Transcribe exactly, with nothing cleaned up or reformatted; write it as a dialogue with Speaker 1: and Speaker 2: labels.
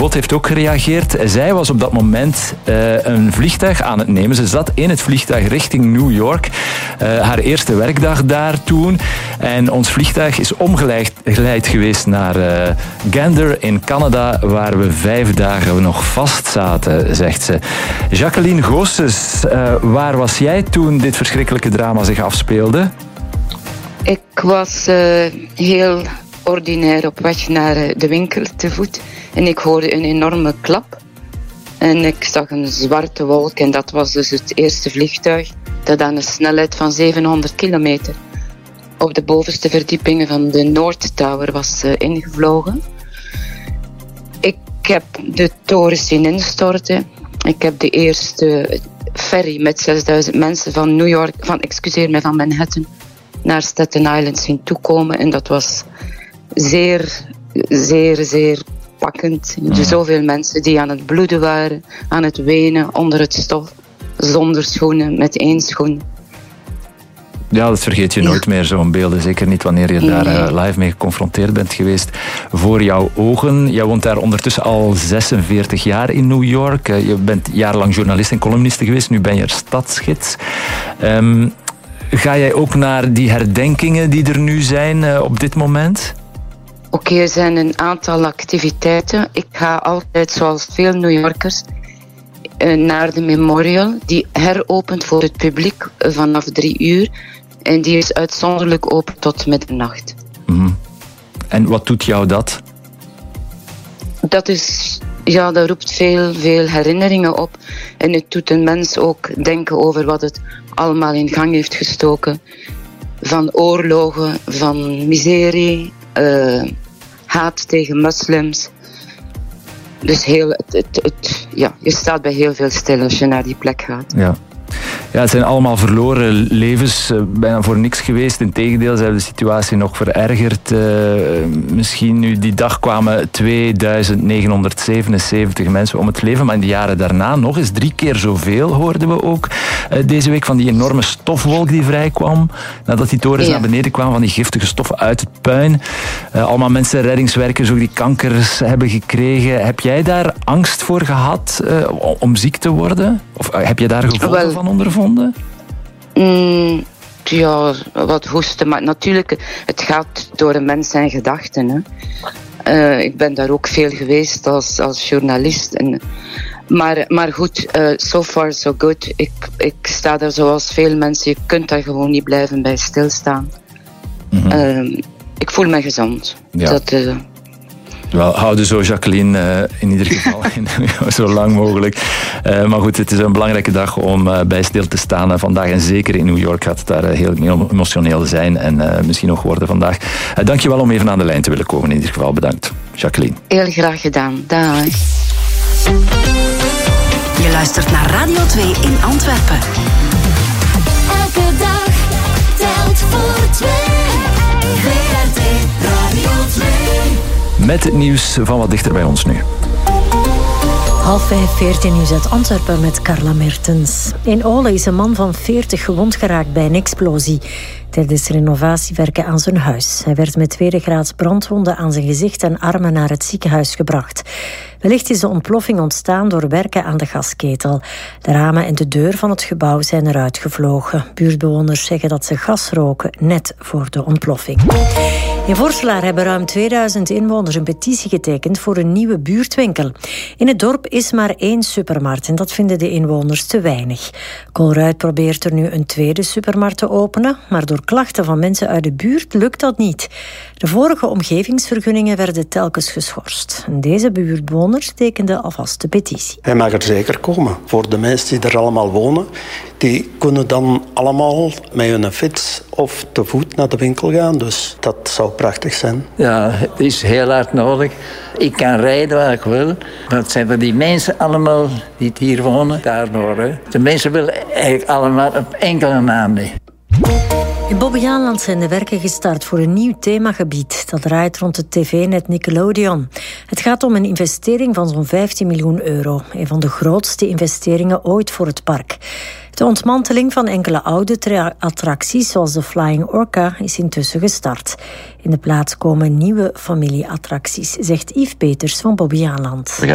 Speaker 1: Bot heeft ook gereageerd. Zij was op dat moment uh, een vliegtuig aan het nemen. Ze zat in het vliegtuig richting New York. Uh, haar eerste werkdag daar toen. En ons vliegtuig is omgeleid geleid geweest naar uh, Gander in Canada, waar we vijf dagen nog vast zaten, zegt ze. Jacqueline Goossens, uh, waar was jij toen dit verschrikkelijke drama zich afspeelde?
Speaker 2: Ik was uh, heel ordinair op weg naar uh, de winkel te voet. En ik hoorde een enorme klap. En ik zag een zwarte wolk. En dat was dus het eerste vliegtuig dat aan een snelheid van zevenhonderd kilometer op de bovenste verdiepingen van de North Tower was uh, ingevlogen. Ik heb de toren zien instorten. Ik heb de eerste ferry met zesduizend mensen van New York, van, excuseer me, van Manhattan naar Staten Island zien toekomen. En dat was zeer, zeer, zeer pakkend. Mm. Er zoveel mensen die aan het bloeden waren, aan het wenen, onder het stof, zonder schoenen, met één schoen.
Speaker 1: Ja, dat vergeet je ja. nooit meer, zo'n beelden. Zeker niet wanneer je daar nee. uh, live mee geconfronteerd bent geweest. Voor jouw ogen. Jij woont daar ondertussen al zesenveertig jaar in New York. Uh, je bent jarenlang journalist en columniste geweest. Nu ben je er stadsgids. Um, ga jij ook naar die herdenkingen die er nu zijn uh, op dit moment?
Speaker 2: Oké, okay, er zijn een aantal activiteiten. Ik ga altijd, zoals veel New Yorkers, uh, naar de memorial. Die heropent voor het publiek uh, vanaf drie uur. En die is uitzonderlijk open tot middernacht.
Speaker 1: Mm-hmm. En wat doet jou dat?
Speaker 2: Dat is, ja, dat roept veel, veel herinneringen op. En het doet een mens ook denken over wat het allemaal in gang heeft gestoken. Van oorlogen, van miserie, uh, haat tegen moslims. Dus heel, het, het, het, ja, je staat bij heel veel stil als je naar die plek gaat.
Speaker 1: Ja. Ja, het zijn allemaal verloren levens, bijna voor niks geweest. Integendeel, ze hebben de situatie nog verergerd. Uh, misschien nu die dag kwamen tweeduizend negenhonderdzevenenzeventig mensen om het leven, maar in de jaren daarna nog eens drie keer zoveel, hoorden we ook uh, deze week, van die enorme stofwolk die vrijkwam. Nadat die torens ja. naar beneden kwamen, van die giftige stoffen uit het puin. Uh, allemaal mensen, reddingswerkers, ook die kankers hebben gekregen. Heb jij daar angst voor gehad uh, om ziek te worden? Of uh, heb je daar gevolgen Wel, van ondervonden?
Speaker 2: Mm, ja, wat hoesten. Maar natuurlijk, het gaat door een mens zijn gedachten. Hè. Uh, ik ben daar ook veel geweest als, als journalist. En, maar, maar goed, uh, so far so good. Ik, ik sta daar zoals veel mensen. Je kunt daar gewoon niet blijven bij stilstaan. Mm-hmm. Uh, ik voel me gezond.
Speaker 1: Ja.
Speaker 2: Dat... Uh,
Speaker 1: Wel, houden zo, Jacqueline, uh, in ieder geval zo lang mogelijk. Uh, maar goed, het is een belangrijke dag om uh, bij stil te staan uh, vandaag. En zeker in New York gaat het daar uh, heel emotioneel zijn. En uh, misschien nog worden vandaag. Uh, Dank je wel om even aan de lijn te willen komen. In ieder geval bedankt, Jacqueline.
Speaker 2: Heel graag gedaan. Dag.
Speaker 3: Je luistert naar Radio twee in Antwerpen.
Speaker 4: Elke dag telt voor twee. V R T Radio twee.
Speaker 1: Met het nieuws van wat dichter bij ons nu.
Speaker 5: Half vijf, veertien nieuws uit Antwerpen met Carla Mertens. In Ole is een man van veertig gewond geraakt bij een explosie tijdens renovatiewerken aan zijn huis. Hij werd met tweede graads brandwonden aan zijn gezicht en armen naar het ziekenhuis gebracht. Wellicht is de ontploffing ontstaan door werken aan de gasketel. De ramen en de deur van het gebouw zijn eruit gevlogen. Buurtbewoners zeggen dat ze gas roken net voor de ontploffing. In Vorselaar hebben ruim tweeduizend inwoners een petitie getekend voor een nieuwe buurtwinkel. In het dorp is maar één supermarkt en dat vinden de inwoners te weinig. Colruyt probeert er nu een tweede supermarkt te openen, maar door klachten van mensen uit de buurt lukt dat niet. De vorige omgevingsvergunningen werden telkens geschorst. En deze buurtbewoners tekenden alvast de petitie.
Speaker 6: Hij mag er zeker komen. Voor de mensen die er allemaal wonen, die kunnen dan allemaal met hun fiets of te voet naar de winkel gaan. Dus dat zou prachtig zijn.
Speaker 7: Ja, het is heel hard nodig. Ik kan rijden waar ik wil. Maar het zijn er die mensen allemaal die hier wonen, daardoor. Hè. De mensen willen eigenlijk allemaal op enkele naam niet.
Speaker 5: In Bobbejaanland zijn de werken gestart voor een nieuw themagebied. Dat draait rond het tv-net Nickelodeon. Het gaat om een investering van zo'n vijftien miljoen euro. Een van de grootste investeringen ooit voor het park. De ontmanteling van enkele oude tra- attracties, zoals de Flying Orca, is intussen gestart. In de plaats komen nieuwe familieattracties, zegt Yves Peters van Bobbejaanland.